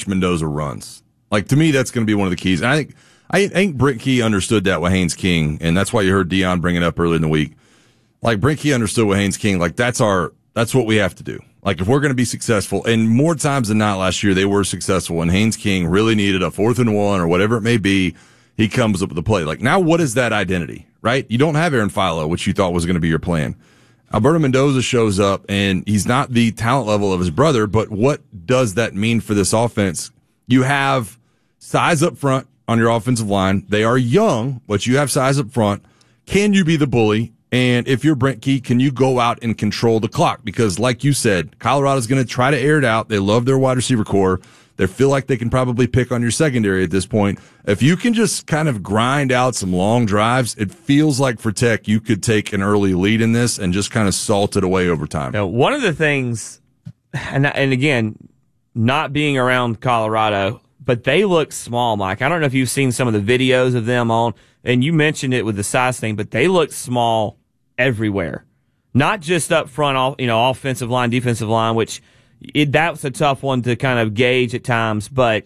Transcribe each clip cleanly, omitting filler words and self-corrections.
Mendoza runs. Like, to me, that's going to be one of the keys. And I think Brent Key understood that with Haynes King, and that's why you heard Dion bring it up earlier in the week. Like, Brent Key understood with Haynes King, like, that's what we have to do. Like, if we're going to be successful, and more times than not last year, they were successful, and Haynes King really needed a 4th and 1 or whatever it may be, he comes up with the play. Like, now what is that identity, right? You don't have Aaron Philo, which you thought was going to be your plan. Alberto Mendoza shows up, and he's not the talent level of his brother, but what does that mean for this offense? You have size up front on your offensive line. They are young, but you have size up front. Can you be the bully? And if you're Brent Key, can you go out and control the clock? Because like you said, Colorado's going to try to air it out. They love their wide receiver core. They feel like they can probably pick on your secondary at this point. If you can just kind of grind out some long drives, it feels like for Tech you could take an early lead in this and just kind of salt it away over time. Now, one of the things, and again, not being around Colorado, but they look small, Mike. I don't know if you've seen some of the videos of them on, and you mentioned it with the size thing, but they look small everywhere. Not just up front, offensive line, defensive line, which that's a tough one to kind of gauge at times, but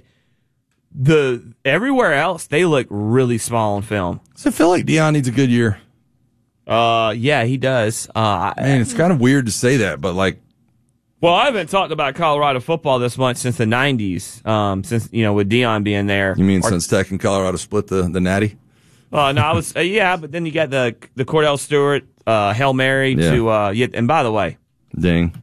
everywhere else, they look really small on film. So I feel like Dion needs a good year. Yeah, he does. Man, it's kind of weird to say that, but like, well, I haven't talked about Colorado football this much since the 90s, since, with Dion being there. You mean since Tech and Colorado split the Natty? No, I was, yeah, but then you got the Cordell Stewart, Hail Mary to, and by the way. Ding.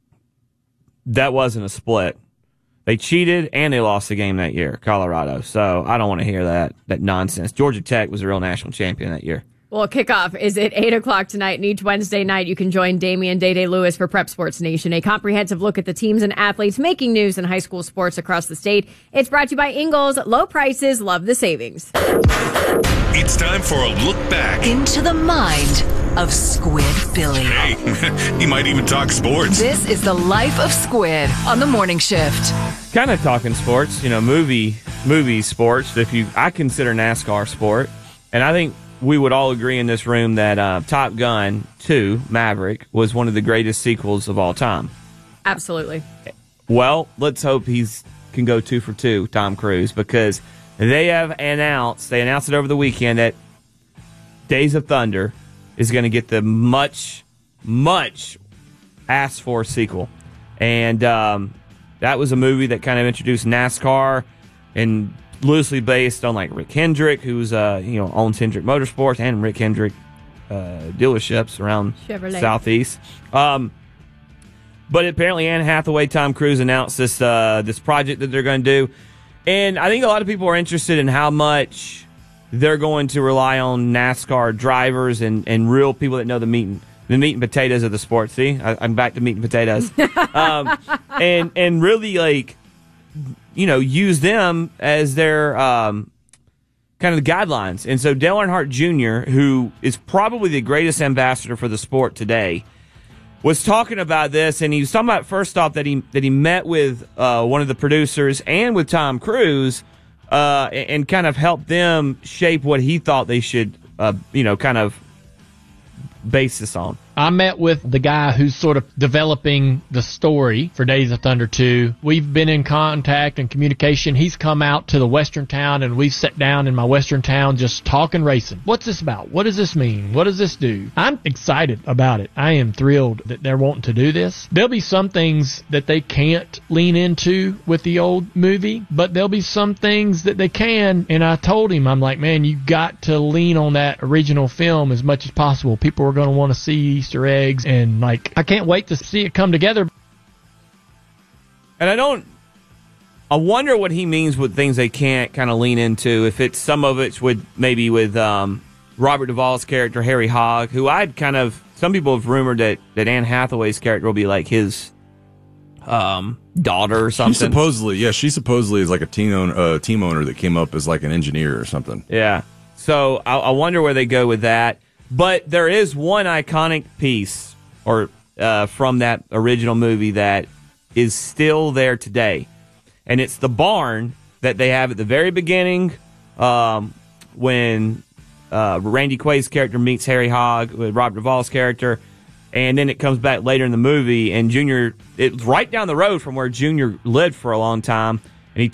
That wasn't a split. They cheated and they lost the game that year, Colorado. So I don't want to hear that nonsense. Georgia Tech was a real national champion that year. Well, kickoff is at 8 o'clock tonight, and each Wednesday night you can join Damian Day Lewis for Prep Sports Nation, a comprehensive look at the teams and athletes making news in high school sports across the state. It's brought to you by Ingalls. Low prices, love the savings. It's time for a look back into the mind of Squid Billy. Hey, he might even talk sports. This is the life of Squid on the morning shift. Kind of talking sports, movie sports. I consider NASCAR sport, and I think we would all agree in this room that Top Gun 2, Maverick, was one of the greatest sequels of all time. Absolutely. Well, let's hope he can go 2 for 2, Tom Cruise, because they announced it over the weekend that Days of Thunder is going to get the much, much asked for sequel. And that was a movie that kind of introduced NASCAR and loosely based on like Rick Hendrick, who's owns Hendrick Motorsports and Rick Hendrick dealerships around Chevrolet. Southeast. But apparently Anne Hathaway, Tom Cruise announced this project that they're going to do, and I think a lot of people are interested in how much they're going to rely on NASCAR drivers and real people that know the meat and potatoes of the sport. See, I'm back to meat and potatoes, and really use them as their kind of the guidelines. And so Dale Earnhardt Jr., who is probably the greatest ambassador for the sport today, was talking about this, and he was talking about first off that he met with one of the producers and with Tom Cruise, and kind of helped them shape what he thought they should, kind of base this on. I met with the guy who's sort of developing the story for Days of Thunder 2. We've been in contact and communication. He's come out to the Western town, and we've sat down in my Western town just talking racing. What's this about? What does this mean? What does this do? I'm excited about it. I am thrilled that they're wanting to do this. There'll be some things that they can't lean into with the old movie, but there'll be some things that they can. And I told him, I'm like, man, you got to lean on that original film as much as possible. People are going to want to see Easter eggs, and I can't wait to see it come together. And I wonder what he means with things they can't kind of lean into. If it's some of it's with Robert Duvall's character Harry Hogg, who some people have rumored that Anne Hathaway's character will be like his daughter or something. She supposedly is like a team owner that came up as like an engineer or something. Yeah. So I wonder where they go with that. But there is one iconic piece from that original movie that is still there today. And it's the barn that they have at the very beginning when Randy Quaid's character meets Harry Hogg with Robert Duvall's character. And then it comes back later in the movie, and Junior, it's right down the road from where Junior lived for a long time.